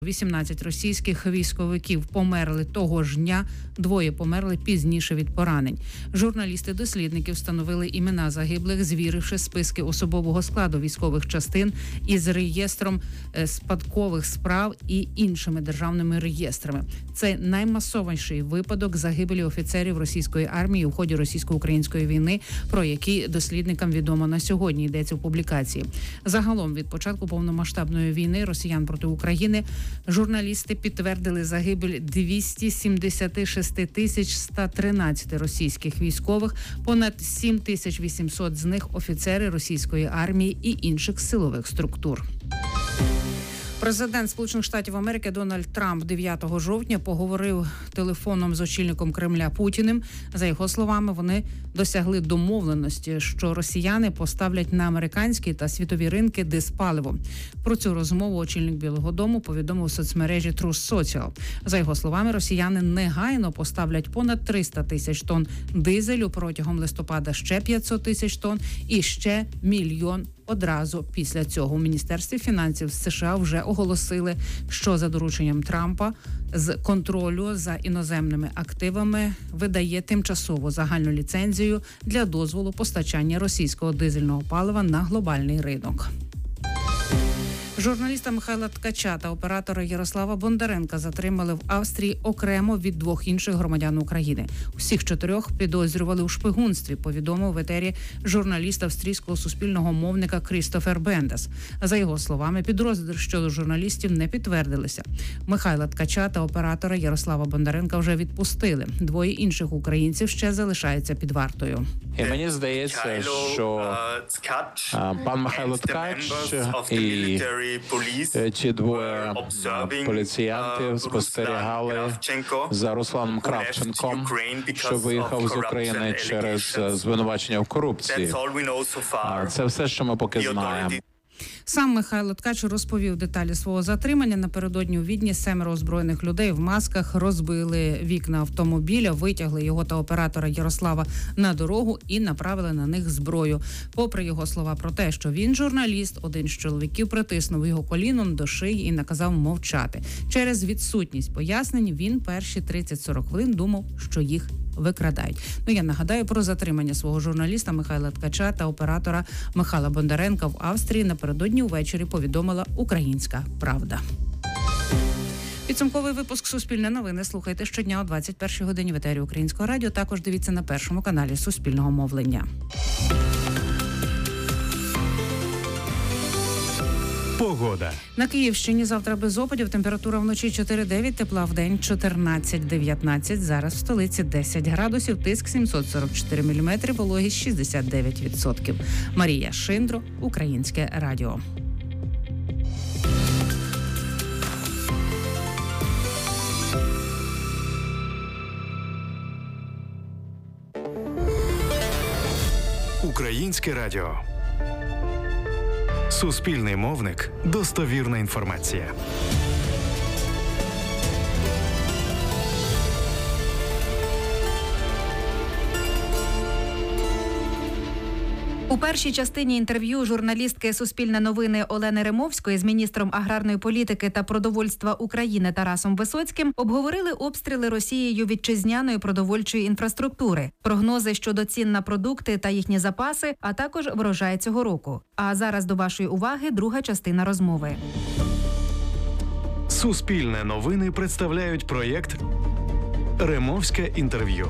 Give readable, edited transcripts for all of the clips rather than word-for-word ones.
18 російських військовиків померли того ж дня, 2 померли пізніше від поранень. Журналісти-дослідники встановили імена загиблих, звіривши списки особового складу військових частин із реєстром спадкових справ і іншими державними реєстрами. Це наймасовіший випадок загибелі офіцерів російської армії у ході російсько-української війни, про який дослідникам відомо на сьогодні, йдеться в публікації. Загалом від початку повномасштабної війни росіян проти України журналісти підтвердили загибель 276 113 російських військових, понад 7800 з них офіцери російської армії і інших силових структур. Президент Сполучених Штатів Америки Дональд Трамп 9 жовтня поговорив телефоном з очільником Кремля Путіним. За його словами, вони досягли домовленості, що росіяни поставлять на американські та світові ринки диспаливо. Про цю розмову очільник Білого дому повідомив у соцмережі Truth Social. За його словами, росіяни негайно поставлять понад 300 тисяч тонн дизелю, протягом листопада ще 500 тисяч тонн і ще 1 мільйон одразу після цього. У Міністерстві фінансів США вже оголосили, що за дорученням Трампа з контролю за іноземними активами видає тимчасову загальну ліцензію для дозволу постачання російського дизельного палива на глобальний ринок. Журналіста Михайла Ткача та оператора Ярослава Бондаренка затримали в Австрії окремо від 2 інших громадян України. Усіх 4 підозрювали у шпигунстві, повідомив в етері журналіст австрійського суспільного мовника Крістофер Бендес. За його словами, підозри щодо журналістів не підтвердилися. Михайла Ткача та оператора Ярослава Бондаренка вже відпустили. 2 інших українців ще залишаються під вартою. І мені здається, що пан Михайло Ткач і ці 2 поліціянтів спостерігали за Русланом Кравченком, що виїхав з України через звинувачення в корупції. Це все, що ми поки знаємо. Сам Михайло Ткач розповів деталі свого затримання. Напередодні у Відні 7 озброєних людей в масках розбили вікна автомобіля, витягли його та оператора Ярослава на дорогу і направили на них зброю. Попри його слова про те, що він журналіст, один з чоловіків притиснув його коліном до шиї і наказав мовчати. Через відсутність пояснень він перші 30-40 хвилин думав, що їх викрадають. Я нагадаю про затримання свого журналіста Михайла Ткача та оператора Михайла Бондаренка в Австрії напередодні увечері повідомила «Українська правда». Підсумковий випуск «Суспільне новини» слухайте щодня о 21-й годині в етері Українського радіо. Також дивіться на першому каналі Суспільного мовлення. Погода. На Київщині завтра без опадів. Температура вночі 4-9, тепла вдень 14-19. Зараз в столиці 10 градусів, тиск 744 міліметри, вологість 69%. Марія Шиндро, Українське радіо. Українське радіо. Суспільний мовник. Достовірна інформація. У першій частині інтерв'ю журналістки «Суспільне новини» Олени Римовської з міністром аграрної політики та продовольства України Тарасом Висоцьким обговорили обстріли Росією вітчизняної продовольчої інфраструктури, прогнози щодо цін на продукти та їхні запаси, а також врожай цього року. А зараз до вашої уваги друга частина розмови. Суспільне новини представляють проєкт «Римовське інтерв'ю».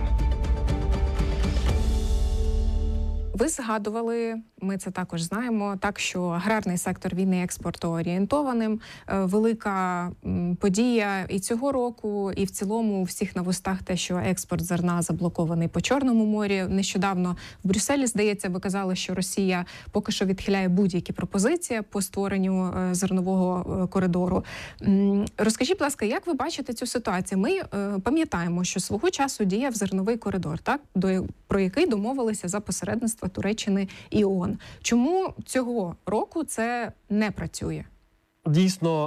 Ви згадували, ми це також знаємо, так що аграрний сектор він є експортоорієнтованим. Велика подія і цього року, і в цілому у всіх на вустах те, що експорт зерна заблокований по Чорному морі. Нещодавно в Брюсселі, здається, ви казали, що Росія поки що відхиляє будь-які пропозиції по створенню зернового коридору. Розкажіть, будь ласка, як ви бачите цю ситуацію? Ми пам'ятаємо, що свого часу діяв зерновий коридор, так, про який домовилися за посередництва Туреччини і ООН. Чому цього року це не працює? Дійсно,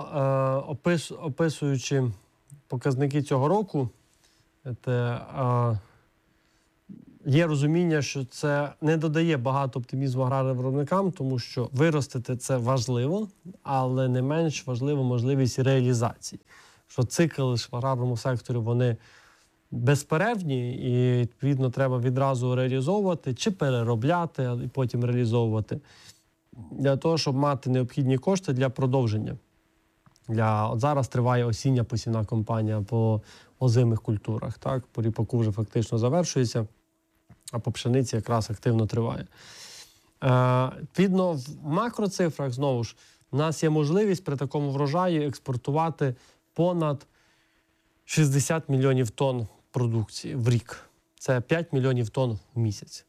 описуючи показники цього року, є розуміння, що це не додає багато оптимізму аграрним виробникам, тому що виростити це важливо, але не менш важливо можливість реалізації. Що цикли в аграрному секторі, вони безперервні і, відповідно, треба відразу реалізовувати чи переробляти, і потім реалізовувати, для того, щоб мати необхідні кошти для продовження. От зараз триває осіння посівна кампанія по озимих культурах. Так? По ріпаку вже фактично завершується, а по пшениці якраз активно триває. Відповідно, в макроцифрах, знову ж, у нас є можливість при такому врожаї експортувати понад 60 мільйонів тонн продукції в рік. Це 5 мільйонів тонн в місяць.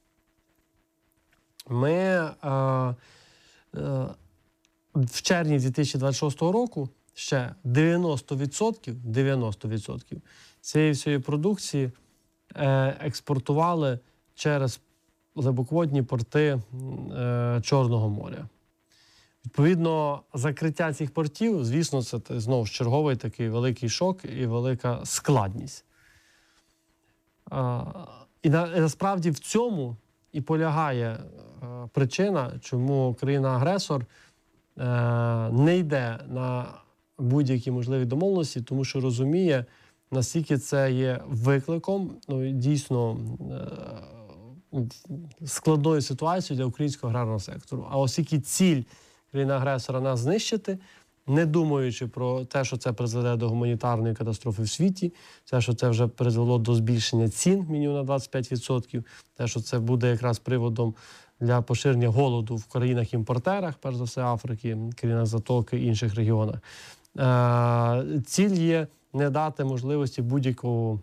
Ми в червні 2026 року ще 90% цієї всієї продукції експортували через глибоководні порти Чорного моря. Відповідно, закриття цих портів, звісно, це знову ж черговий такий великий шок і велика складність. І насправді в цьому і полягає причина, чому країна-агресор не йде на будь-які можливі домовленості, тому що розуміє, наскільки це є викликом, дійсно складною ситуацією для українського аграрного сектору. А оскільки ціль країни-агресора нас знищити, не думаючи про те, що це призведе до гуманітарної катастрофи в світі, те, що це вже призвело до збільшення цін мінімум на 25%, те, що це буде якраз приводом для поширення голоду в країнах-імпортерах, перш за все Африки, країнах Затоки і інших регіонах. Ціль є не дати можливості будь-якого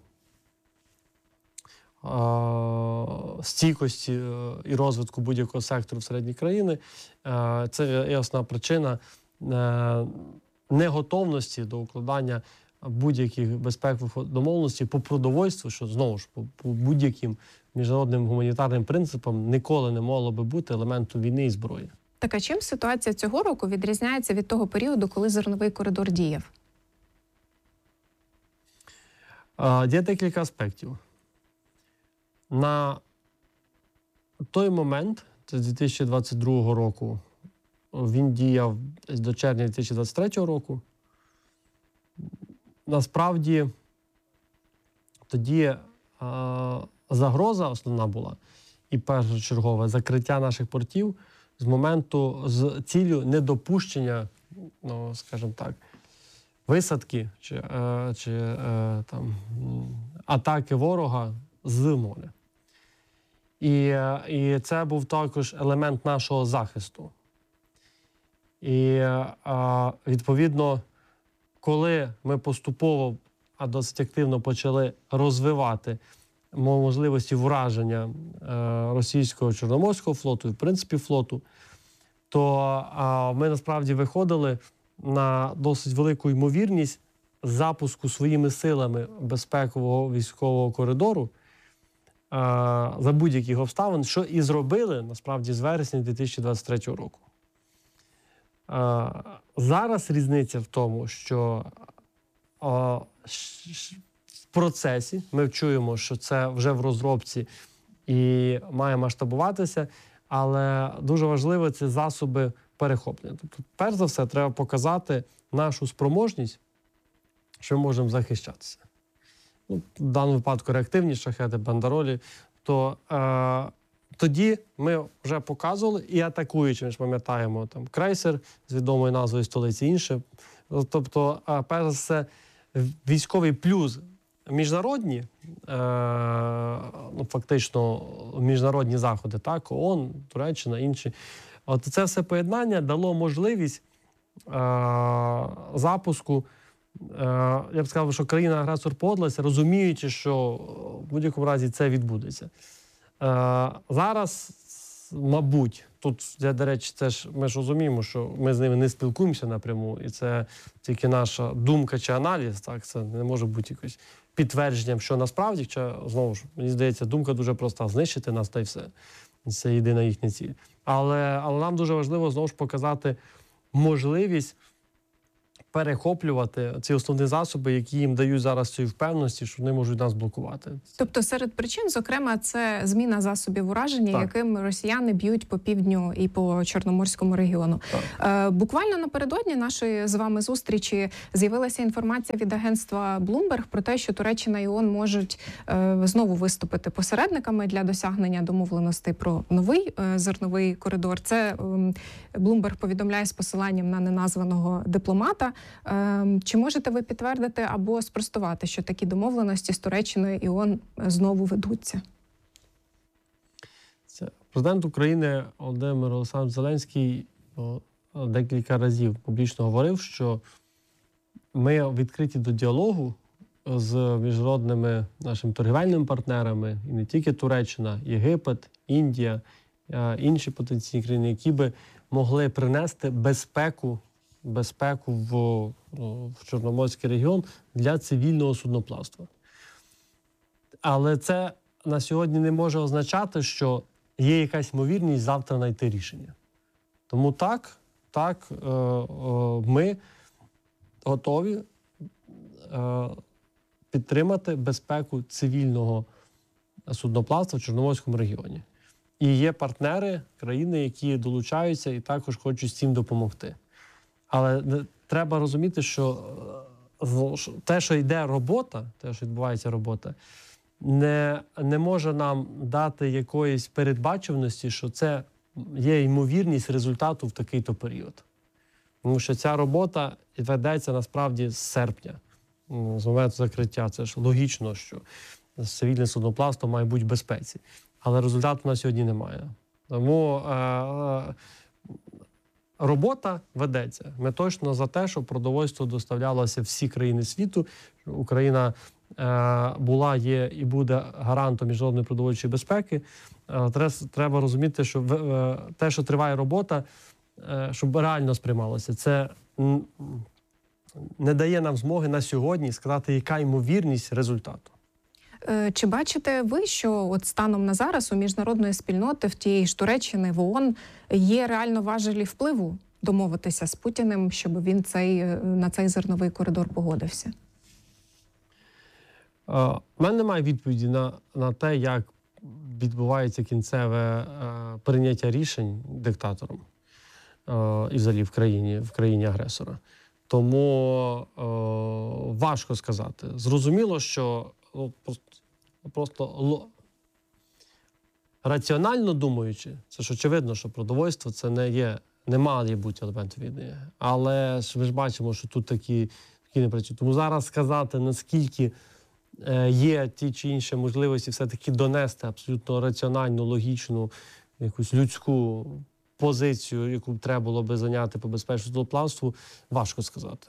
стійкості і розвитку будь-якого сектору всередині країни. Це є основна причина неготовності до укладання будь-яких безпекових домовленостей по продовольству, що, знову ж, по будь-яким міжнародним гуманітарним принципам ніколи не могло би бути елементу війни і зброї. Так, а чим ситуація цього року відрізняється від того періоду, коли зерновий коридор діяв? Є декілька аспектів. На той момент, це з 2022 року, він діяв до червня 2023 року. Насправді, тоді загроза основна була, і першочергове закриття наших портів з моменту, з ціллю недопущення, скажімо так, висадки чи атаки ворога з моря. І це був також елемент нашого захисту. І, відповідно, коли ми поступово, а досить активно почали розвивати можливості враження російського Чорноморського флоту, і, в принципі, флоту, то ми, насправді, виходили на досить велику ймовірність запуску своїми силами безпекового військового коридору за будь-яких обставин, що і зробили, насправді, з вересня 2023 року. Зараз різниця в тому, що в процесі ми чуємо, що це вже в розробці і має масштабуватися, але дуже важливо ці засоби перехоплення. Тобто, перш за все, треба показати нашу спроможність, що ми можемо захищатися. В даному випадку реактивні шахеди, бандеролі, то тоді ми вже показували і атакуючи, ми ж пам'ятаємо, там крейсер з відомою назвою столиці, інше. Тобто, перш за все, військовий плюс міжнародні, фактично міжнародні заходи, так, ООН, Туреччина, інші. От це все поєднання дало можливість запуску. Я б сказав, що країна-агресор погодилася, розуміючи, що в будь-якому разі це відбудеться. Зараз, мабуть, тут, до речі, це ж, ми ж розуміємо, що ми з ними не спілкуємося напряму, і це тільки наша думка чи аналіз, так, це не може бути якось підтвердженням, що насправді, знову ж, мені здається, думка дуже проста – знищити нас та й все. Це єдина їхня ціль. Але нам дуже важливо, знову ж, показати можливість перехоплювати ці основні засоби, які їм дають зараз цієї впевненості, що вони можуть нас блокувати. Тобто серед причин, зокрема, це зміна засобів ураження, яким росіяни б'ють по півдню і по Чорноморському регіону. Буквально напередодні нашої з вами зустрічі з'явилася інформація від агентства Bloomberg про те, що Туреччина і ООН можуть знову виступити посередниками для досягнення домовленостей про новий зерновий коридор. Це Bloomberg повідомляє з посиланням на неназваного дипломата. Чи можете ви підтвердити або спростувати, що такі домовленості з Туреччиною і ООН знову ведуться? Президент України Володимир Олександрович Зеленський декілька разів публічно говорив, що ми відкриті до діалогу з міжнародними нашими торгівельними партнерами, і не тільки Туреччина, Єгипет, Індія, інші потенційні країни, які би могли принести безпеку в Чорноморський регіон для цивільного судноплавства. Але це на сьогодні не може означати, що є якась ймовірність завтра знайти рішення. Тому ми готові підтримати безпеку цивільного судноплавства в Чорноморському регіоні. І є партнери, країни, які долучаються і також хочуть з цим допомогти. Але треба розуміти, що те, що йде робота, те, що відбувається робота, не може нам дати якоїсь передбачуваності, що це є ймовірність результату в такий-то період. Тому що ця робота ведеться насправді з серпня, з моменту закриття. Це ж логічно, що цивільне судноплавство має бути в безпеці. Але результату на сьогодні немає. Тому робота ведеться. Ми точно за те, щоб продовольство доставлялося в всі країни світу. Україна була, є і буде гарантом міжнародної продовольчої безпеки. Треба розуміти, що те, що триває робота, щоб реально сприймалося. Це не дає нам змоги на сьогодні сказати, яка ймовірність результату. Чи бачите ви, що от станом на зараз у міжнародної спільноти, в тієї ж Туреччини, в ООН, є реально важелі впливу домовитися з Путіним, щоб він на цей зерновий коридор погодився? У мене немає відповіді на те, як відбувається кінцеве прийняття рішень диктатором і взагалі в країні агресора. Тому важко сказати. Зрозуміло, що просто раціонально думаючи, це ж очевидно, що продовольство це не має бути елемент війни. Але ж ми ж бачимо, що тут такі не працюють. Тому зараз сказати, наскільки є ті чи інші можливості все-таки донести абсолютно раціональну, логічну, якусь людську позицію, яку б треба було би зайняти по безпечному судноплавству, важко сказати.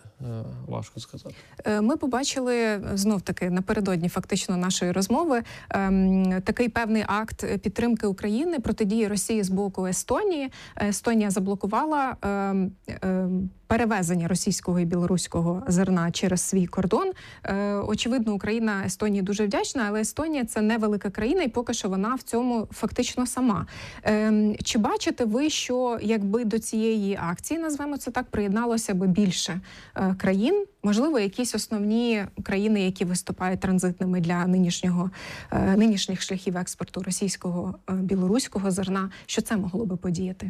Ми побачили, знов-таки, напередодні фактично нашої розмови, такий певний акт підтримки України протидії Росії з боку Естонії. Естонія заблокувала перевезення російського і білоруського зерна через свій кордон. Очевидно, Україна Естонії дуже вдячна, але Естонія – це невелика країна, і поки що вона в цьому фактично сама. Чи бачите ви, що якби до цієї акції, назвемо це так, приєдналося би більше країн, можливо, якісь основні країни, які виступають транзитними для нинішніх шляхів експорту російського, білоруського зерна, що це могло би подіяти?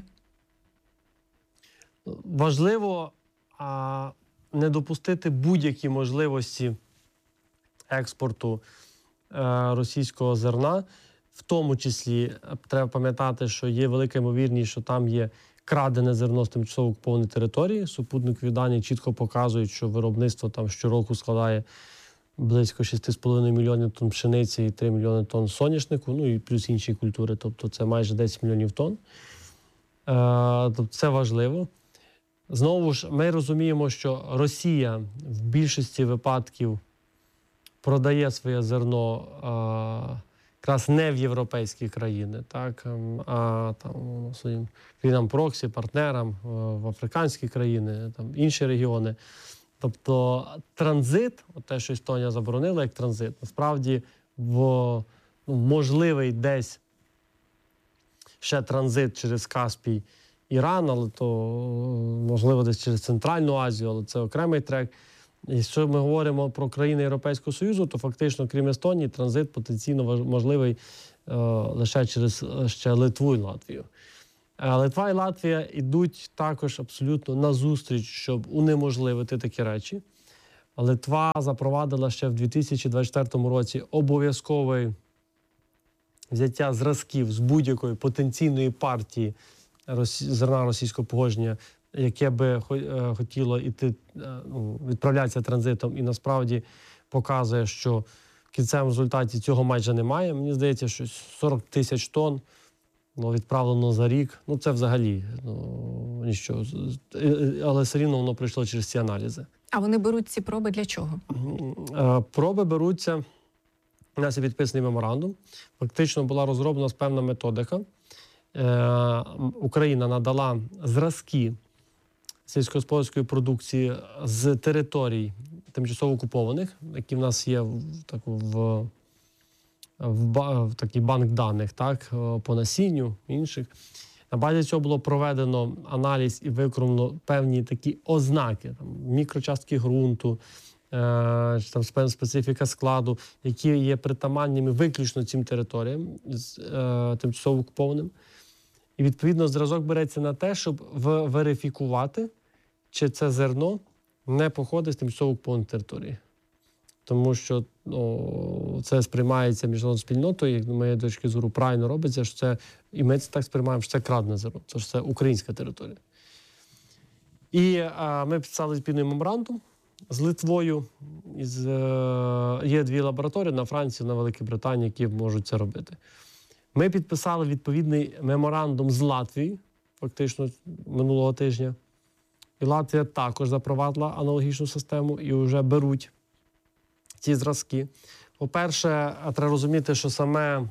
Важливо не допустити будь-які можливості експорту російського зерна. В тому числі треба пам'ятати, що є велика ймовірність, що там є крадене зерно з тимчасово окупованої території. Супутникові дані чітко показують, що виробництво там щороку складає близько 6,5 мільйонів тонн пшениці і 3 мільйони тонн соняшнику, ну і плюс інші культури, тобто це майже 10 мільйонів тонн. Тобто це важливо. Знову ж, ми розуміємо, що Росія в більшості випадків продає своє зерно якраз не в європейські країни, так, а там, своїм країнам проксі, партнерам, в африканські країни, там, інші регіони. Тобто транзит, те, що Естонія заборонила як транзит, насправді можливий десь ще транзит через Каспій Іран, але то, можливо, десь через Центральну Азію, але це окремий трек. І якщо ми говоримо про країни Європейського Союзу, то фактично, крім Естонії, транзит потенційно можливий лише через ще Литву і Латвію. Литва і Латвія йдуть також абсолютно назустріч, щоб унеможливити такі речі. Литва запровадила ще в 2024 році обов'язкове взяття зразків з будь-якої потенційної партії зерна російського походження, яке би хотіло відправлятися транзитом, і насправді показує, що в кінцевому результаті цього майже немає. Мені здається, що 40 тисяч тонн відправлено за рік. Це взагалі нічого. Але все рівно воно пройшло через ці аналізи. А вони беруть ці проби для чого? Проби беруться, у нас є підписаний меморандум. Фактично була розроблена певна методика. Україна надала зразки сільськогосподарської продукції з територій тимчасово окупованих, які в нас є в такий банк даних, так, по насінню, інших. На базі цього було проведено аналіз і виконано певні такі ознаки, мікрочастки ґрунту, специфіка складу, які є притаманними виключно цим територіям, тимчасово окупованим. І, відповідно, зразок береться на те, щоб верифікувати, чи це зерно не походить з тимчасово окупованої території. Тому що це сприймається міжнародною спільнотою, як з моєї точки зору правильно робиться, що це, і ми це так сприймаємо, що це крадене зерно, це українська територія. І ми підписали спільний меморандум з Литвою. Є 2 лабораторії на Франції, на Великій Британії, які можуть це робити. Ми підписали відповідний меморандум з Латвією, фактично, минулого тижня. І Латвія також запровадила аналогічну систему і вже беруть ці зразки. По-перше, треба розуміти, що саме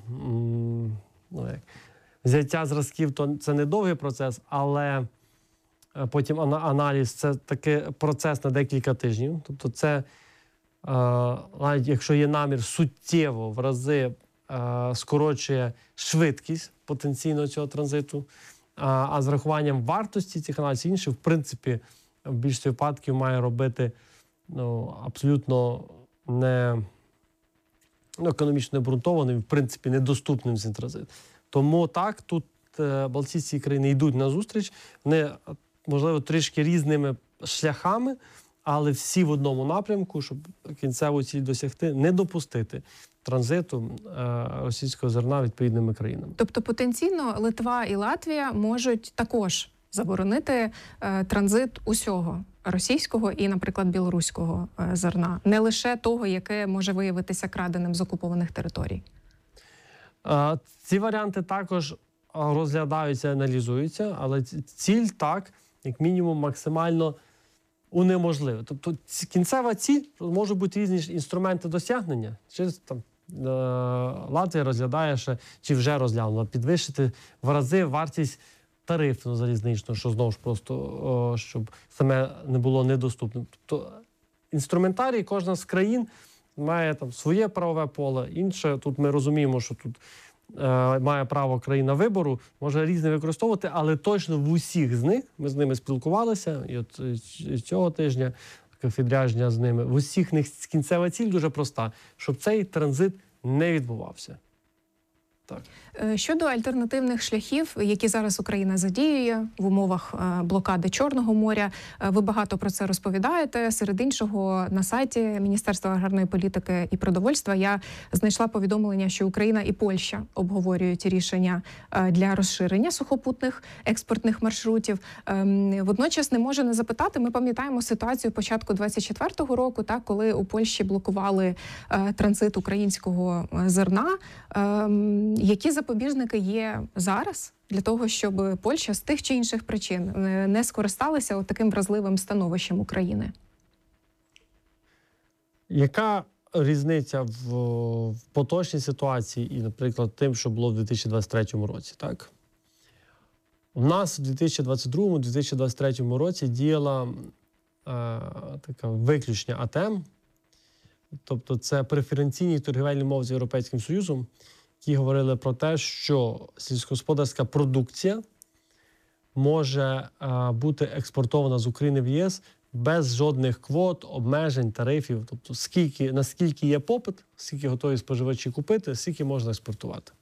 взяття зразків – це не довгий процес, але потім аналіз – це такий процес на декілька тижнів. Тобто це, навіть якщо є намір, суттєво в рази скорочує швидкість потенційно цього транзиту, а з рахуванням вартості цих аналізів інші, в принципі, в більшості випадків має робити абсолютно не економічно обґрунтованим, в принципі, недоступним цей транзит. Тому так, тут балтійські країни йдуть на зустріч, вони, можливо, трішки різними шляхами, але всі в одному напрямку, щоб кінцеву ціль досягти, не допустити транзиту російського зерна відповідними країнами. Тобто потенційно Литва і Латвія можуть також заборонити транзит усього російського і, наприклад, білоруського зерна, не лише того, яке може виявитися краденим з окупованих територій? Ці варіанти також розглядаються, аналізуються, але ціль так, як мінімум, максимально унеможливо. Тобто кінцева ціль, можуть бути різні інструменти досягнення. Латвія розглядає ще, чи вже розглянула, підвищити в рази вартість тарифну залізничну, що знову ж просто, щоб саме не було недоступним. Тобто інструментарій кожна з країн має своє правове поле, інше. Тут ми розуміємо, що тут має право країна вибору, може різне використовувати, але точно в усіх з них, ми з ними спілкувалися, і от цього тижня відрядження з ними, в усіх них кінцева ціль дуже проста, щоб цей транзит не відбувався. Так. Щодо альтернативних шляхів, які зараз Україна задіює в умовах блокади Чорного моря, ви багато про це розповідаєте. Серед іншого, на сайті Міністерства аграрної політики і продовольства я знайшла повідомлення, що Україна і Польща обговорюють рішення для розширення сухопутних експортних маршрутів. Водночас не можу не запитати, ми пам'ятаємо ситуацію початку 2024 року, коли у Польщі блокували транзит українського зерна. Які запобіжники є зараз для того, щоб Польща з тих чи інших причин не скористалася таким вразливим становищем України? Яка різниця в поточній ситуації і, наприклад, тим, що було в 2023 році? Так? У нас в 2022-2023 році діяла така виключення АТМ, тобто це преференційні торгівельні умови з Європейським Союзом, які говорили про те, що сільськогосподарська продукція може бути експортована з України в ЄС без жодних квот, обмежень, тарифів. Тобто наскільки є попит, скільки готові споживачі купити, скільки можна експортувати.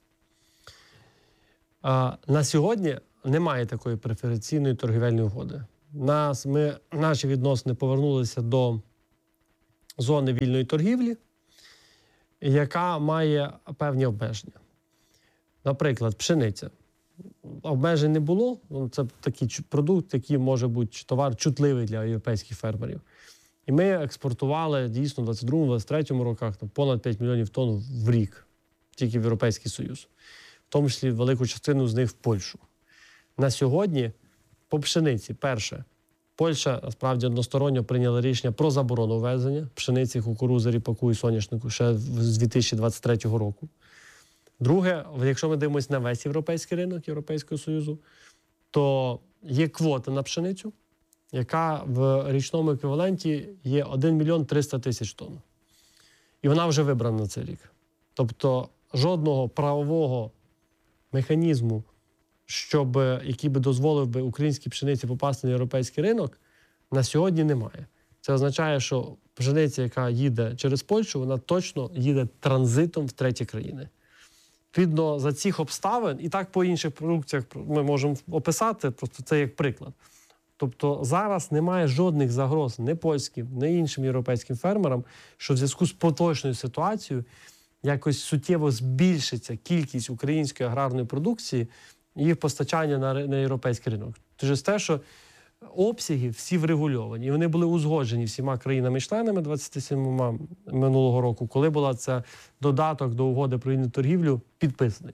На сьогодні немає такої преференційної торгівельної угоди. Наші відносини повернулися до зони вільної торгівлі, яка має певні обмеження. Наприклад, пшениця. Обмежень не було. Це такий продукт, який може бути товар чутливий для європейських фермерів. І ми експортували дійсно в 2022-2023 роках понад 5 мільйонів тонн в рік, тільки в Європейський Союз. В тому числі велику частину з них в Польщу. На сьогодні по пшениці, перше, Польща, насправді, односторонньо прийняла рішення про заборону ввезення пшениці, кукурудзи, ріпаку і соняшнику ще з 2023 року. Друге, якщо ми дивимося на весь європейський ринок Європейського Союзу, то є квота на пшеницю, яка в річному еквіваленті є 1 мільйон 300 тисяч тонн. І вона вже вибрана на цей рік. Тобто жодного правового механізму, який би дозволив би українській пшениці попасти на європейський ринок, на сьогодні немає. Це означає, що пшениця, яка їде через Польщу, вона точно їде транзитом в треті країни. Відповідно, за цих обставин, і так по інших продукціях ми можемо описати, просто це як приклад. Тобто зараз немає жодних загроз ні польським, ні іншим європейським фермерам, що в зв'язку з поточною ситуацією якось суттєво збільшиться кількість української аграрної продукції і їх постачання на європейський ринок. Через те, що обсяги всі врегульовані, і вони були узгоджені всіма країнами-членами 27 минулого року, коли була це додаток до угоди про вільну торгівлю підписаний.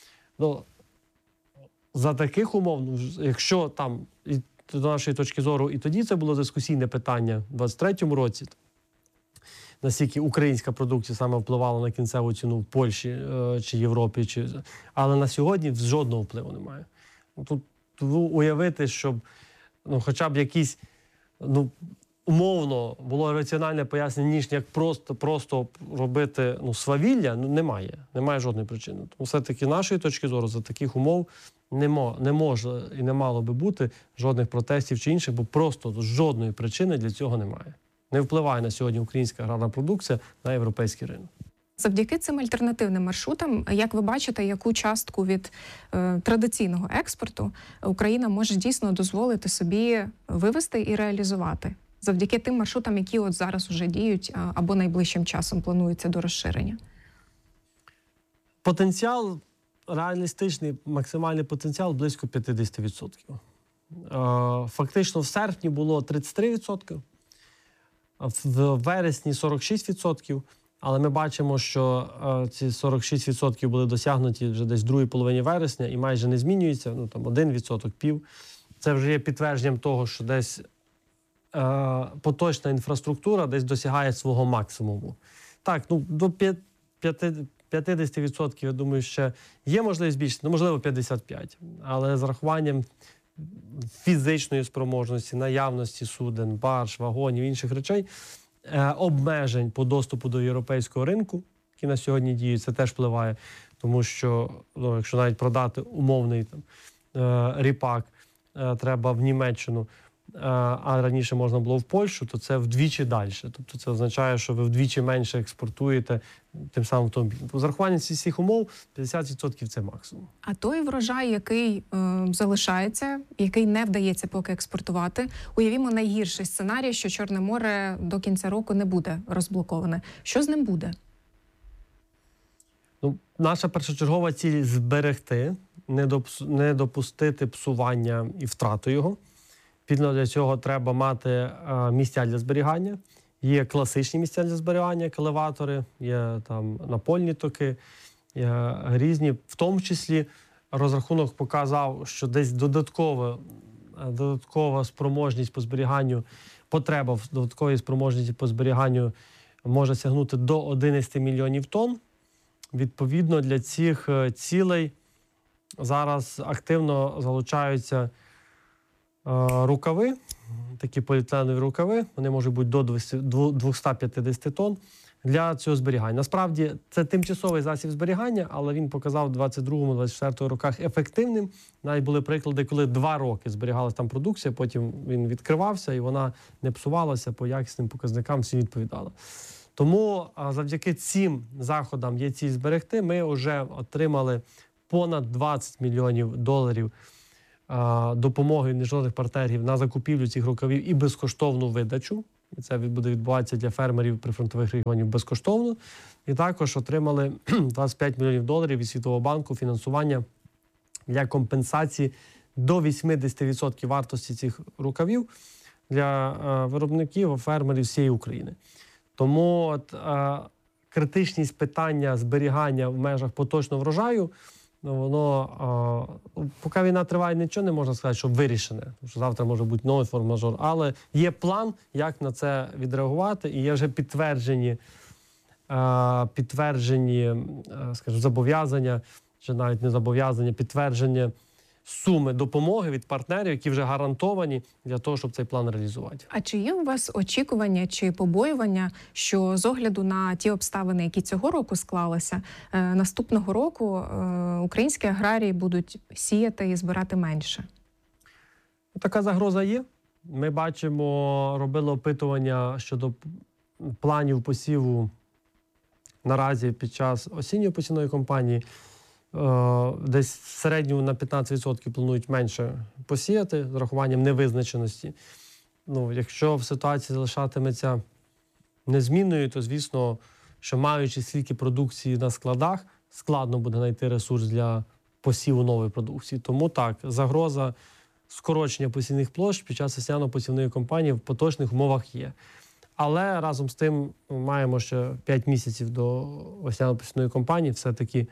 За таких умов, якщо там, і до нашої точки зору, і тоді це було дискусійне питання в 23-му році, наскільки українська продукція саме впливала на кінцеву ціну в Польщі чи Європі, але на сьогодні жодного впливу немає. Тут уявити, щоб хоча б якісь, умовно, було раціональне пояснення, ніж як просто робити свавілля, немає. Немає жодної причини. Тому все-таки нашої точки зору за таких умов не може і не мало би бути жодних протестів чи інших, бо просто жодної причини для цього немає. Не впливає на сьогодні українська аграрна продукція на європейський ринок. Завдяки цим альтернативним маршрутам, як ви бачите, яку частку від традиційного експорту Україна може дійсно дозволити собі вивести і реалізувати? Завдяки тим маршрутам, які от зараз уже діють або найближчим часом плануються до розширення? Потенціал, реалістичний максимальний потенціал близько 50%. Фактично в серпні було 33%, в вересні 46%. Але ми бачимо, що ці 46% були досягнуті вже десь в другій половині вересня і майже не змінюються, там 1%, пів. Це вже є підтвердженням того, що десь поточна інфраструктура десь досягає свого максимуму. Так, до 50%, я думаю, ще є можливість збільшити, можливо 55%. Але з рахуванням фізичної спроможності, наявності суден, барж, вагонів, інших речей, обмежень по доступу до європейського ринку, які на сьогодні діють, це теж впливає. Тому що, якщо навіть продати умовний ріпак треба в Німеччину, а раніше можна було в Польщу, то це вдвічі далі. Тобто це означає, що ви вдвічі менше експортуєте тим самим автомобілем. З рахуванням всіх умов 50% – це максимум. А той врожай, який залишається, який не вдається поки експортувати, уявімо найгірший сценарій, що Чорне море до кінця року не буде розблоковане. Що з ним буде? Наша першочергова ціль – зберегти, не допустити псування і втрату його. Відповідно, для цього треба мати місця для зберігання. Є класичні місця для зберігання, елеватори, є там напольні токи, є різні. В тому числі розрахунок показав, що десь додаткова спроможність по зберіганню, потреба в додатковій спроможності по зберіганню може сягнути до 11 мільйонів тонн. Відповідно, для цих цілей зараз активно залучаються рукави, такі поліетиленові рукави, вони можуть бути до 250 тонн. для цього зберігання. Насправді, це тимчасовий засіб зберігання, але він показав в 22-24 роках ефективним. Навіть були приклади, коли 2 роки зберігалася там продукція, потім він відкривався і вона не псувалася, по якісним показникам всі відповідала. Тому завдяки цим заходам є ціль зберегти. Ми вже отримали понад $20 мільйонів допомоги міжнародних партнерів на закупівлю цих рукавів і безкоштовну видачу. І це буде відбуватися для фермерів прифронтових регіонів безкоштовно. І також отримали $25 мільйонів від Світового банку фінансування для компенсації до 80% вартості цих рукавів для виробників, фермерів всієї України. Тому критичність питання зберігання в межах поточного врожаю, воно, поки війна триває, нічого не можна сказати, що вирішене. Тому що завтра може бути новий форс-мажор. Але є план, як на це відреагувати, і є вже підтверджені, скажімо, зобов'язання, чи навіть не зобов'язання, підтвердження суми допомоги від партнерів, які вже гарантовані для того, щоб цей план реалізувати. А чи є у вас очікування чи побоювання, що з огляду на ті обставини, які цього року склалися, наступного року українські аграрії будуть сіяти і збирати менше? Така загроза є. Ми бачимо, робили опитування щодо планів посіву наразі під час осінньої посівної кампанії. Десь в середньому на 15% планують менше посіяти з урахуванням невизначеності. Якщо ситуація залишатиметься незмінною, то, звісно, що маючи стільки продукції на складах, складно буде знайти ресурс для посіву нової продукції. Тому так, загроза скорочення посівних площ під час весняно-посівної кампанії в поточних умовах є. Але разом з тим маємо ще 5 місяців до весняно-посівної кампанії, все-таки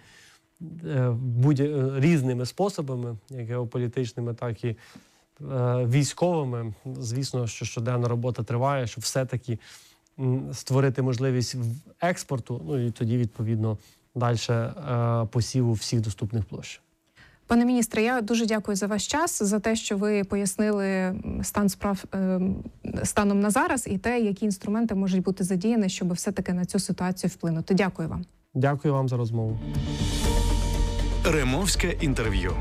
різними способами, як геополітичними, так і військовими. Звісно, що щоденна робота триває, щоб все-таки створити можливість експорту, і тоді, відповідно, далі посіву всіх доступних площ. Пане міністре, я дуже дякую за ваш час, за те, що ви пояснили стан справ станом на зараз і те, які інструменти можуть бути задіяні, щоб все-таки на цю ситуацію вплинути. Дякую вам. Дякую вам за розмову. Ремовське інтерв'ю.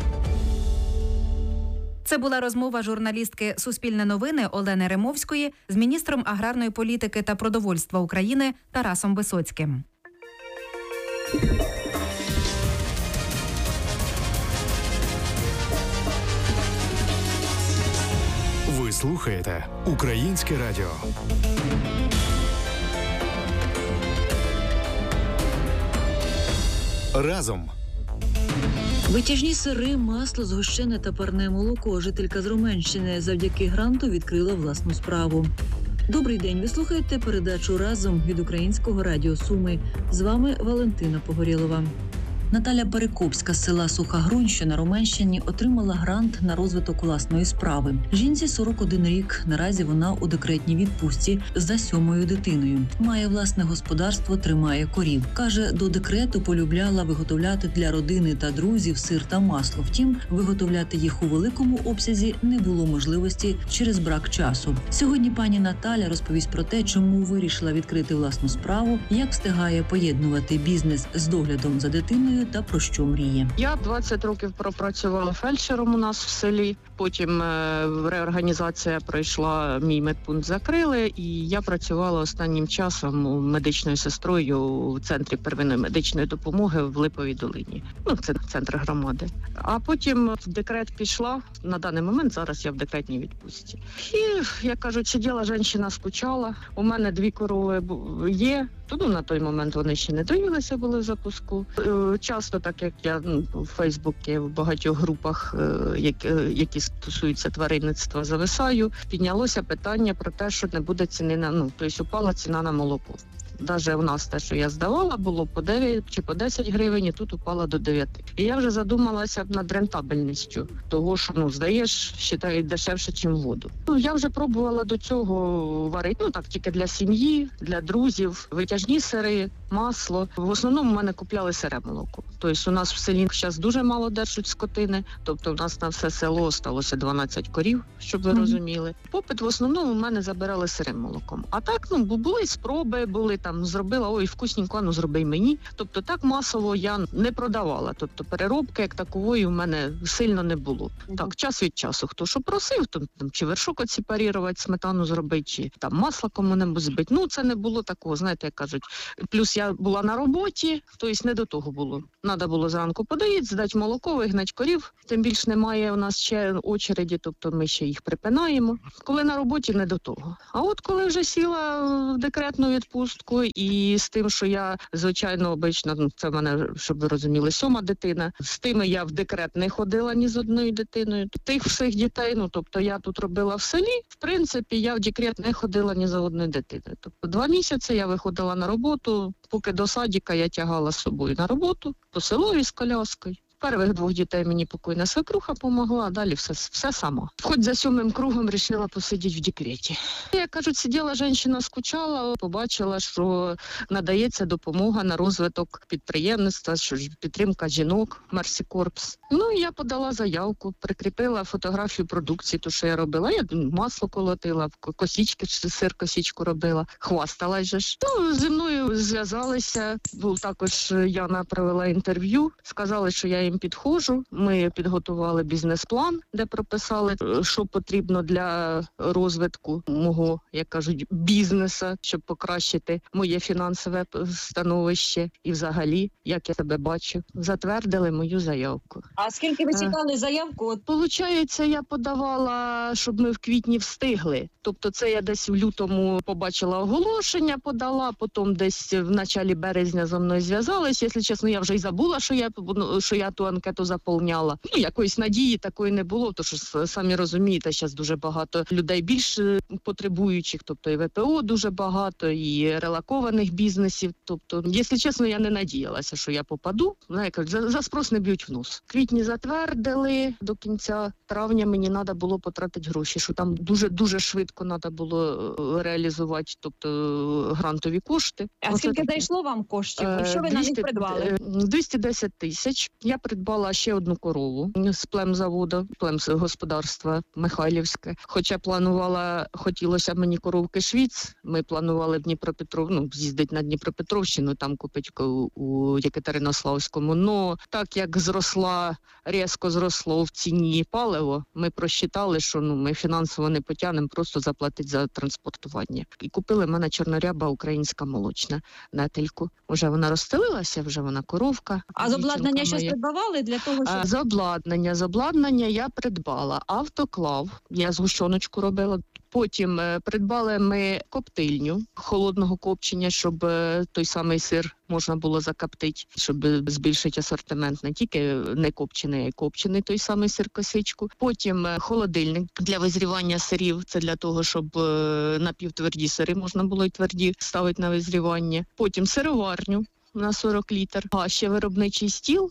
Це була розмова журналістки «Суспільне новини» Олени Ремовської з міністром аграрної політики та продовольства України Тарасом Висоцьким. Ви слухаєте Українське радіо. Разом. Витяжні сири, масло, згущене та парне молоко. Жителька з Роменщини завдяки гранту відкрила власну справу. Добрий день, ви слухаєте передачу «Разом» від Українського радіо Суми. З вами Валентина Погорєлова. Наталя Перекопська з села Суха Грунь, що на Роменщині, отримала грант на розвиток власної справи. Жінці 41 рік. Наразі вона у декретній відпустці за 7-ю дитиною. Має власне господарство, тримає корів. Каже, до декрету полюбляла виготовляти для родини та друзів сир та масло. Втім, виготовляти їх у великому обсязі не було можливості через брак часу. Сьогодні пані Наталя розповість про те, чому вирішила відкрити власну справу, як встигає поєднувати бізнес з доглядом за дитиною та про що мріє. Я 20 років пропрацювала фельдшером у нас в селі. Потім реорганізація пройшла, мій медпункт закрили, і я працювала останнім часом медичною сестрою у центрі первинної медичної допомоги в Липовій долині. Це центр громади. А потім в декрет пішла. На даний момент зараз я в декретній відпустці. І, як кажуть, сиділа жінка, скучала. У мене 2 корови є. На той момент вони ще не доїлися, були в запуску. Часто, так як я в Фейсбуці, в багатьох групах, які стосуються тваринництва, зависаю, піднялося питання про те, що не буде ціни на, тобто упала ціна на молоко. Навіть у нас те, що я здавала, було по 9 чи по 10 гривень, і тут упала до 9. І я вже задумалася над рентабельністю того, що, здаєш, вважають дешевше, ніж воду. Я вже пробувала до цього варити, так, тільки для сім'ї, для друзів, витяжні сири, масло. В основному в мене купляли сире молоко. Тобто у нас в селі зараз дуже мало держать скотини, тобто у нас на все село сталося 12 корів, щоб ви розуміли. Попит в основному в мене забирали сирим молоком. А так, були спроби, були там, зробила, ой, вкусненько, зроби й мені. Тобто так масово я не продавала. Тобто переробки як такової в мене сильно не було. Так, час від часу, хто що просив, там чи вершок отсепарувати, сметану зробити, чи там масло кому-небудь збити. Це не було такого, знаєте, як кажуть. Плюс я була на роботі, тобто не до того було. Надо було зранку подоїти, здати молоко, вигнати корів. Тим більше немає у нас ще очереді, тобто ми ще їх припинаємо. Коли на роботі, не до того. А от коли вже сіла в декретну відпустку і з тим, що я, звичайно, обично, це в мене, щоб ви розуміли, 7-ма дитина, з тими я в декрет не ходила ні з одною дитиною. Тих всіх дітей, тобто я тут робила в селі, в принципі, я в декрет не ходила ні за одною дитиною. Тобто 2 місяці я виходила на роботу, поки до садика я тягала з собою на роботу, по селові з коляскою. Первих 2 дітей мені покойна свекруха помогла, а далі все сама. Хоч за 7-м кругом вирішила посидіти в декреті. Як кажуть, сиділа жінка, скучала, побачила, що надається допомога на розвиток підприємництва, що підтримка жінок, Мерсі Корпс. Я подала заявку, прикріпила фотографію продукції, то, що я робила. Я масло колотила, косички, сир косичку робила, хвасталась же ж. Зі мною зв'язалися, також Яна провела інтерв'ю, сказали, що я їм підходжу. Ми підготували бізнес-план, де прописали, що потрібно для розвитку мого, як кажуть, бізнесу, щоб покращити моє фінансове становище і взагалі, як я себе бачу. Затвердили мою заявку. А скільки ви чекали заявку? Получається, я подавала, щоб ми в квітні встигли. Тобто це я десь в лютому побачила оголошення, подала, потім десь в началі березня зі мною зв'язались. Якщо чесно, я вже й забула, що я ту анкету заповняла. Якоїсь надії такої не було, тому що, самі розумієте, зараз дуже багато людей більш потребуючих, тобто і ВПО дуже багато, і релокованих бізнесів. Тобто, якщо чесно, я не надіялася, що я попаду. За спрос не б'ють в нос. В квітні затвердили, до кінця травня мені треба було потратити гроші, що там дуже швидко треба було реалізувати, тобто грантові кошти. А скільки зайшло вам коштів? Що ви на них придбали? 210 тисяч. Я придбала ще одну корову з племзаводу, племгосподарства Михайлівське. Хоча хотілося мені коровки швіц, ми планували в з'їздити на Дніпропетровщину, там купити у Єкатеринославському. Но так як різко зросло в ціні паливо, ми просчитали, що ми фінансово не потягнемо, просто заплатити за транспортування. І купили в мене чорноряба українська молочна нетельку. Вже вона розстелилася, вже вона коровка. А з обладнання щось придбавали для того, щоб... З обладнання я придбала автоклав, я згущеночку робила. Потім придбали ми коптильню холодного копчення, щоб той самий сир можна було закоптити, щоб збільшити асортимент не тільки не копчений, а й копчений той самий сир косичку. Потім холодильник для визрівання сирів, це для того, щоб напівтверді сири можна було й тверді ставити на визрівання. Потім сироварню на 40 літр, а ще виробничий стіл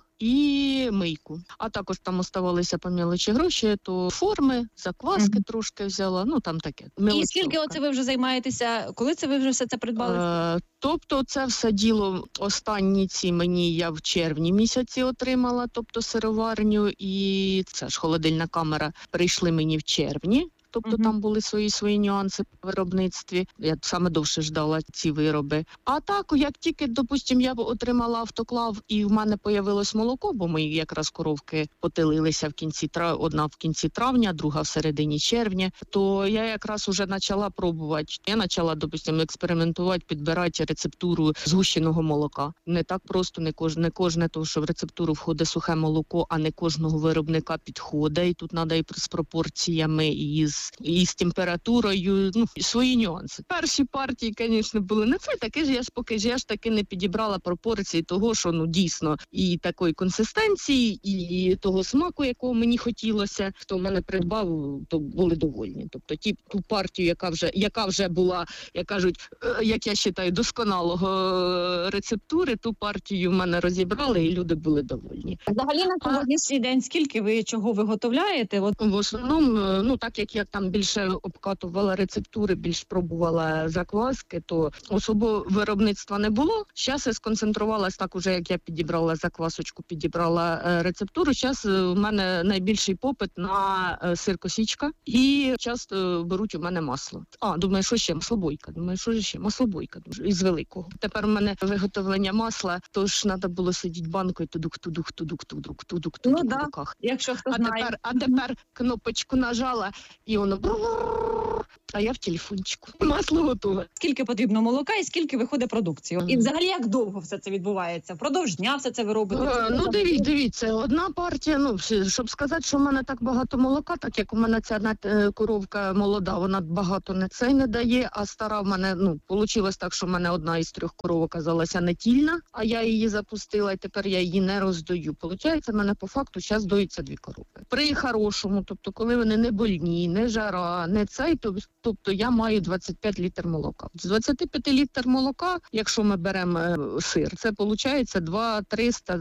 і мийку. А також там оставалися по мелочі гроші, то форми, закваски трошки взяла, там таке. І скільки оце ви вже займаєтеся? Коли це ви вже все це придбали? Тобто це все діло останні я в червні місяці отримала, тобто сироварню, і це ж холодильна камера прийшли мені в червні. Тобто там були свої нюанси в виробництві. Я саме довше ждала ці вироби. А так, як тільки, допустим, я отримала автоклав і в мене появилось молоко, бо мої якраз коровки потилилися одна в кінці травня, друга в середині червня, то я якраз уже почала пробувати. Я почала, допустим, експериментувати, підбирати рецептуру згущеного молока. Не так просто, не кожне, тому що в рецептуру входить сухе молоко, а не кожного виробника підходить. І тут треба і з пропорціями, і з температурою, свої нюанси. Перші партії, звісно, були не це, поки я ж таки не підібрала пропорції того, що і і такої консистенції, і того смаку, якого мені хотілося, хто мене придбав, то були довольні. Тобто ту партію, яка вже була, як кажуть, як я вважаю, досконалого рецептури, ту партію в мене розібрали, і люди були довольні. Взагалі на сьогоднішній день скільки ви чого виготовляєте? В основному, так як там більше обкатувала рецептури, більш пробувала закваски, то особо виробництва не було. Зараз я сконцентрувалась так уже, як я підібрала заквасочку, підібрала рецептуру. Зараз у мене найбільший попит на сир косічка і часто беруть у мене масло. Думаю, що ще? Маслобойка. Думаю, що ще? Маслобойка із великого. Тепер у мене виготовлення масла, тож треба було сидіти банкою тудук. Ну да, якщо хто знає. А тепер кнопочку нажала і воно а я в телефончику. Масло готове. Скільки потрібно молока і скільки виходить продукції? І взагалі як довго все це відбувається? Впродовж дня все це ви робите? Дивіться, одна партія, щоб сказати, що в мене так багато молока, так як у мене ця коровка молода, вона багато не дає, а стара в мене, вийшло так, що в мене одна із 3 коров оказалася нетільна, а я її запустила, і тепер я її не роздаю. Получається, в мене по факту зараз доїться 2 корови. При хорошому, тобто коли вони не больні, не жара, не цей, тобто я маю 25 літр молока. З 25 літр молока, якщо ми беремо сир, це виходить 2300,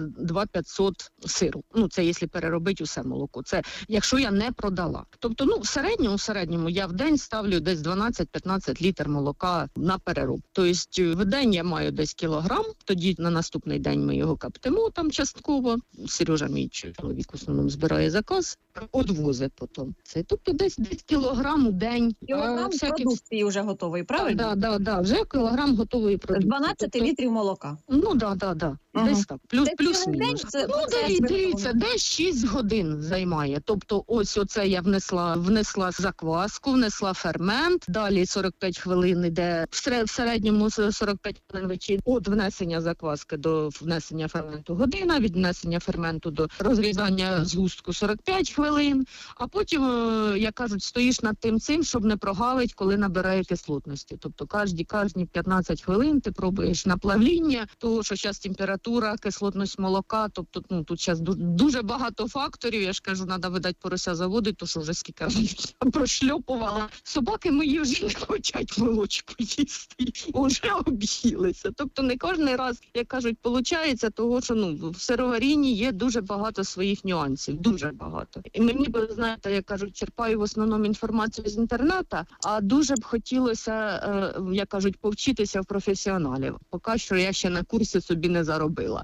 2500 сиру. Це якщо переробити усе молоко. Це якщо я не продала. Тобто, в середньому я в день ставлю десь 12-15 літр молока на перероб. Тобто в день я маю десь кілограм, тоді на наступний день ми його коптимо там частково. Сережа, мій чоловік, в основному збирає заказ, одвозить потім. Тобто десь кілограм у день. Кілограм продукції вже готовий, правильно? Так, вже кілограм готової продукції. 12 літрів молока. Так. Десь так, плюс-мінус. Дивіться, десь 6 годин займає. Тобто ось оце я внесла закваску, внесла фермент, далі 45 хвилин йде, в середньому 45 хвилин вечір від внесення закваски до внесення ферменту година, від внесення ферменту до розрізання згустку 45 хвилин, а потім, як кажуть, стоїш над тим цим, щоб не прогавить, коли набирає кислотності. Тобто кожні 15 хвилин ти пробуєш на плавління, того, що зараз температура, кислотність молока, тобто тут зараз дуже багато факторів, я ж кажу, треба, видати, порося заводити, то що вже скільки прошльопувала. Собаки мої вже не хочуть молочку їсти, вже об'їлися. Тобто не кожен раз, як кажуть, виходить, того, що в сироварінні є дуже багато своїх нюансів, дуже багато. І мені, знаєте, як кажуть, черпаю в основному інформацію з інтернету, а дуже б хотілося, як кажуть, повчитися в професіоналів. Поки що я ще на курсі собі не заробила.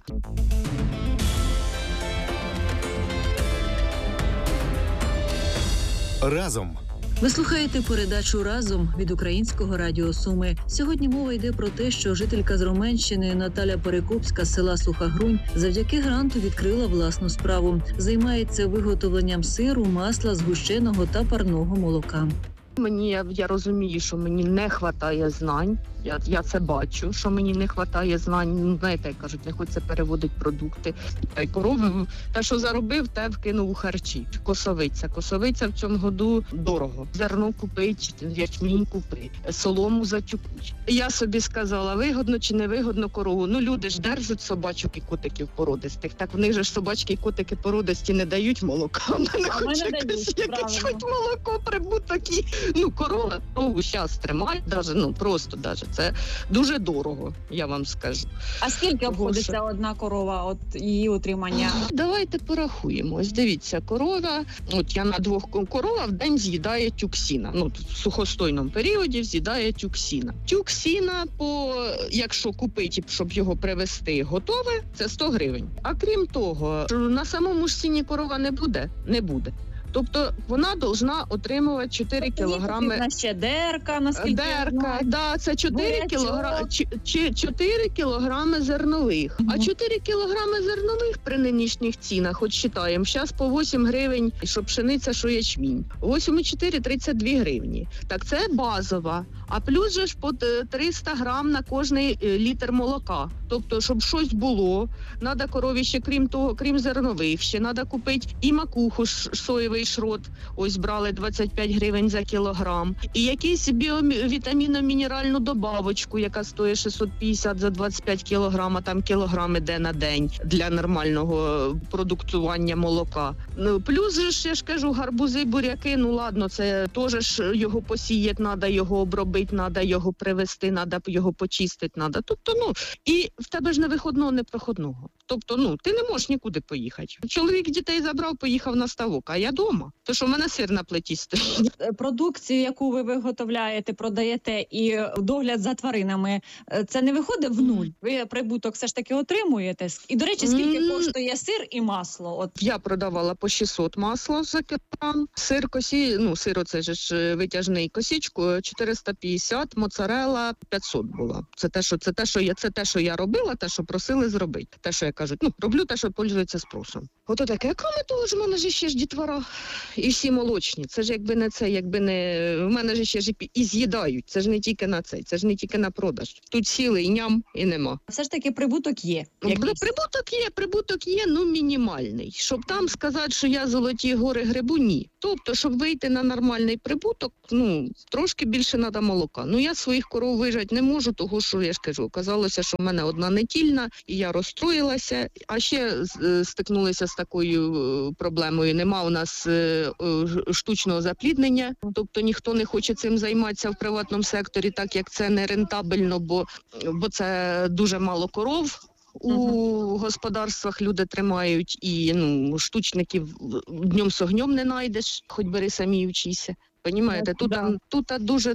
Разом. Ви слухаєте передачу «Разом» від Українського радіо Суми. Сьогодні мова йде про те, що жителька з Роменщини Наталя Перекопська з села Суха Грунь завдяки гранту відкрила власну справу. Займається виготовленням сиру, масла, згущеного та парного молока. Я розумію, що мені не вистачає знань. Я це бачу, що мені не вистачає знань. Знаєте, як кажуть, не хочеться переводити продукти. Корови, те, що заробив, те вкинув у харчі. Косовиця в цьому году дорого. Зерно купить, ячмінь купить, солому затюкуть. Я собі сказала, вигодно чи не вигодно корову. Люди ж держать собачок і котиків породистих. Так в них же ж собачки і котики породисті не дають молока. Вона не хоче якесь хоч молоко, прибуток і... Корову зараз тримають, просто. Це дуже дорого, я вам скажу. А скільки обходиться одна корова, от її утримання? Давайте порахуємо. Ось дивіться, корова, я на 2 корова в день з'їдає тюк сіна. В сухостойному періоді з'їдає тюк сіна. Тюк сіна, якщо купити, щоб його привезти готове, це 100 гривень. А крім того, на самому ж сіні корова не буде. Тобто вона повинна отримувати 4 кілограми. Ще дерка, наскільки? Дерка, це 4 кілограми зернових. А 4 кілограми зернових при нинішніх цінах, от вважаємо, зараз по 8 гривень, що пшениця, що ячмінь. 8,4 – 32 гривні. Так це базова. А плюс же ж по 300 грам на кожний літр молока. Тобто, щоб щось було, треба корові ще, крім того, крім зернових, ще треба купити і макуху, соєвий шрот, ось брали 25 гривень за кілограм, і якийсь вітамінно-мінеральну добавочку, яка стоїть 650 за 25 кілограм, а там кілограм іде на день для нормального продуктування молока. Плюс же ж, я ж кажу, гарбузи, буряки, ладно, це теж його посіяти треба, його обробити. зробити треба, його привезти, треба його почистити, треба. Тобто, і в тебе ж не виходного, не проходного. Тобто, ти не можеш нікуди поїхати. Чоловік дітей забрав, поїхав на ставок, а я вдома. То що в мене сир на плиті стоїть. Продукцію, яку ви виготовляєте, продаєте і догляд за тваринами, це не виходить в нуль? Ви прибуток все ж таки отримуєте? І, до речі, скільки коштує сир і масло? От я продавала по 600 масло за кілограм. Сир сир оце ж витяжний косічку 450, моцарелла 500 була. Це те, що я робила, те, що просили зробити. Те, що я кажу, роблю те, що пользується спросом. Ото таке, крім того ж, в мене ж ще ж дітвора і всі молочні. Це ж якби не в мене ж ще ж і з'їдають. Це ж не тільки на цей, це ж не тільки на продаж. Тут сіли і ням, і нема. Все ж таки прибуток є. Прибуток є, мінімальний. Щоб там сказати, що я золоті гори грибу, ні. Тобто, щоб вийти на нормальний прибуток, трошки більше треба молока. Я своїх коров вижати не можу, того, що я ж кажу, оказалося, що в мене одна нетільна, і я розстроїлася, а ще стикнулися з такою проблемою. Нема у нас штучного запліднення, тобто ніхто не хоче цим займатися в приватному секторі, так як це не рентабельно, бо це дуже мало коров. У господарствах люди тримають і штучників днем з огнем не знайдеш, хоч бери самі вчися. Понімаєте, тут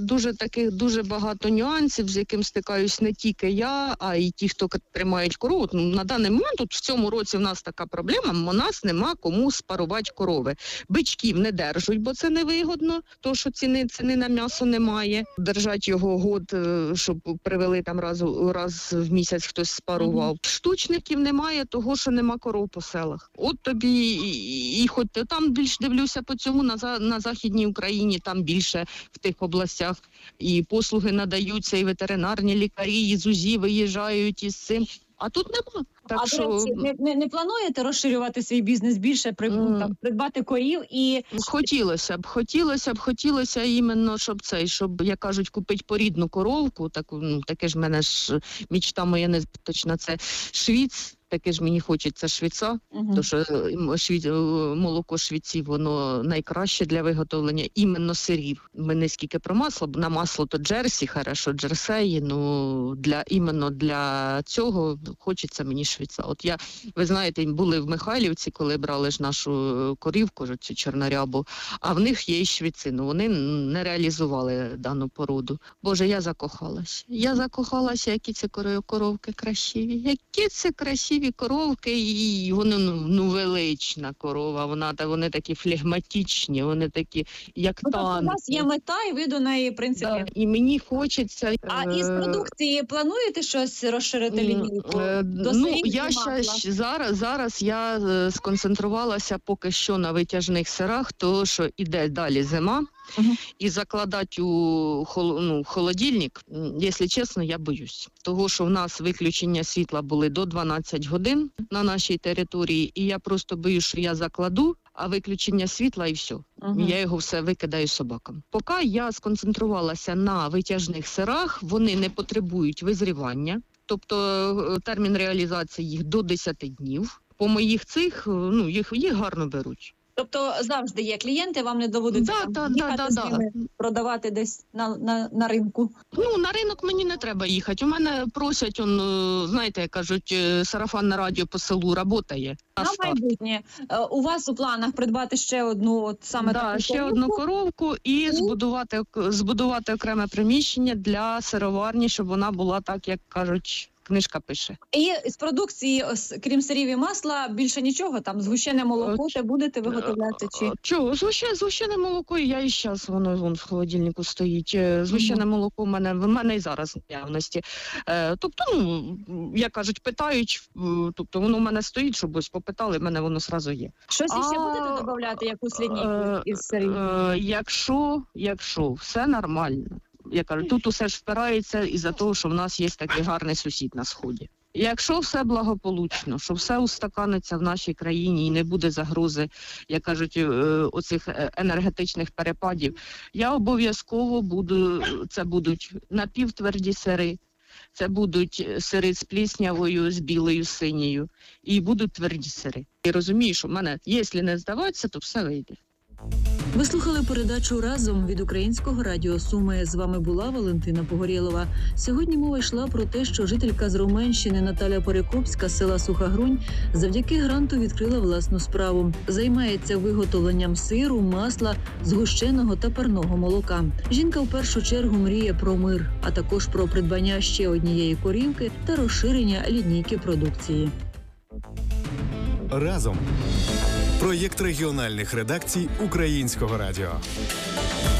дуже багато нюансів, з яким стикаюсь не тільки я, а й ті, хто тримають корову. На даний момент в цьому році в нас така проблема, у нас нема кому спарувати корови. Бичків не держать, бо це невигодно, тому що ціни на м'ясо немає. Держать його год, щоб привели там раз в місяць хтось спарував. Штучників немає, того, що нема коров по селах. От тобі і хоч там більш дивлюся по цьому на Західній Україні, там більше в тих областях і послуги надаються, і ветеринарні лікарі, і з УЗІ виїжджають із цим. А тут нема. Так, до речі, не плануєте розширювати свій бізнес більше, придбати корів і... Хотілося іменно, щоб, як кажуть, купити порідну коровку, таке ж в мене ж мечта моя незбиточна, це швіц. Таке ж мені хочеться швіца, тому що молоко швіців, воно найкраще для виготовлення іменно сирів. Ми не скільки про масло, бо на масло то джерсі, хорошо, джерсеї, іменно для цього хочеться мені швіца. От ви знаєте, були в Михайлівці, коли брали ж нашу корівку, цю чорнорябу, а в них є і швіци, вони не реалізували дану породу. Боже, я закохалася, які це коровки красиві, які це красиві коровки, і вони велична корова, вони такі флегматичні, вони такі, як танки. У вас є мета, і ви до неї, в принципі. Да, і мені хочеться... А із продукції плануєте щось розширити лінійку? Зараз я сконцентрувалася поки що на витяжних сирах, тому що іде далі зима. І закладати у холодильник, якщо чесно, я боюсь. Того, що в нас виключення світла були до 12 годин на нашій території, і я просто боюсь, що я закладу, а виключення світла і все. Я його все викидаю собакам. Поки я сконцентрувалася на витяжних сирах, вони не потребують визрівання, тобто термін реалізації їх до 10 днів. По моїх цих, їх гарно беруть. Тобто завжди є клієнти, вам не доводиться продавати десь на ринку? На ринок мені не треба їхати. У мене просять, знаєте, як кажуть, сарафанне радіо по селу працює. На майбутнє. У вас у планах придбати ще одну ще одну коровку і збудувати окреме приміщення для сироварні, щоб вона була так, як кажуть, книжка пише. І з продукції, крім сирів і масла, більше нічого? Там згущене молоко те будете виготовляти? Чого? Згущене молоко, я і зараз, воно в холодильнику стоїть. Згущене молоко в мене і зараз в наявності. Тобто, як кажуть, питають, тобто воно в мене стоїть, щоб ось попитали, в мене воно одразу є. Щось іще будете додавати, якусь лінійку із сирів? Якщо все нормально. Я кажу, тут усе ж впирається із-за того, що в нас є такий гарний сусід на Сході. Якщо все благополучно, що все устаканиться в нашій країні і не буде загрози, як кажуть, оцих енергетичних перепадів, я обов'язково це будуть напівтверді сири, це будуть сири з пліснявою, з білою, синьою, і будуть тверді сири. І розумію, що в мене, якщо не здаватися, то все вийде. Ви слухали передачу «Разом» від Українського радіо Суми. З вами була Валентина Погорєлова. Сьогодні мова йшла про те, що жителька з Роменщини Наталя Перекопська з села Суха Грунь завдяки гранту відкрила власну справу. Займається виготовленням сиру, масла, згущеного та парного молока. Жінка в першу чергу мріє про мир, а також про придбання ще однієї корівки та розширення лінійки продукції. «Разом» – проєкт регіональних редакцій Українського радіо.